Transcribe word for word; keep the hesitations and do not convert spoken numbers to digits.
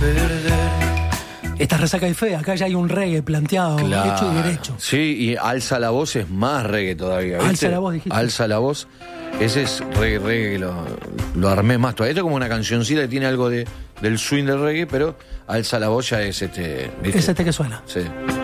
perder. Esta Resaca y Fe, acá ya hay un reggae planteado, Claro. hecho y derecho. Sí, y alza la voz es más reggae todavía, ¿viste? Alza la voz, dijiste. Alza la voz. Ese es reggae, reggae, lo, lo armé más todavía. Esto es como una cancioncita que tiene algo de, del swing del reggae, pero alza la voz ya es este... ¿viste? Es este que suena. Sí.